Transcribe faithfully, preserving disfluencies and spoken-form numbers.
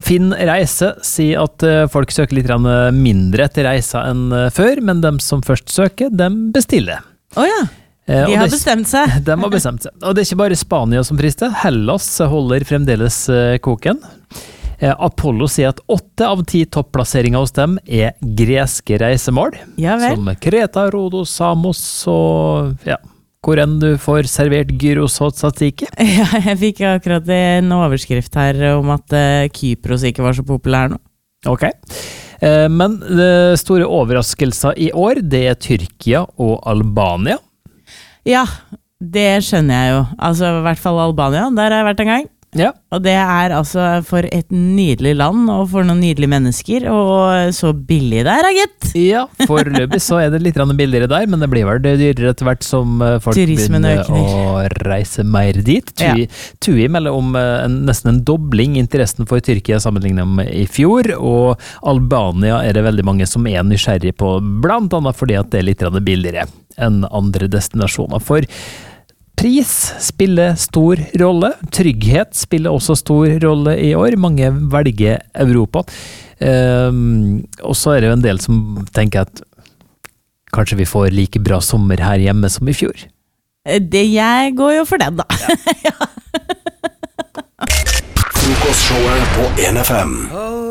Finn Reise sier at folk søker litt mindre etter reiser enn før, men de som først søker, de bestiller. Åja, oh de har bestemt seg. De har bestemt seg. Og det er ikke bare Spania som frister, Hellas holder fremdeles koken. Apollo sier at åtte av ti topplasseringer hos dem er greske reisemål. Ja vel. Som Kreta, Rhodos, Samos og ja, hvor enn du får servert gyros og tzatziki. Ja, jeg fikk akkurat en overskrift her om at Kypros ikke var så populær nå. Ok. Men det store overraskelser i år, det er Tyrkia og Albania. Ja, det skjønner jeg jo. Altså, i hvert fall Albania, der har jeg vært en gang. Ja. Og det er altså for et nydelig land, og for noen nydelige mennesker, og så billig der, gitt. Ja, foreløpig så er det litt billigere der, men det blir vel dyrere etter hvert som folk Turismen begynner øker. å reise mer dit. Tui, Ja. Tui melder om en, nesten en dobling i interessen for Tyrkia sammenlignet med i fjor, og Albania er det veldig mange som er nysgjerrig på, blant annet fordi at det er litt billigere enn andre destinasjoner. For pris spiller stor rolle, trygghet spiller også stor rolle i år, mange velger Europa. Um, og så er det jo en del som tenker at kanskje vi får like bra sommer her hjemme som i fjor. Det jeg går jo for den da. Ja. Frokostshowet på en F M.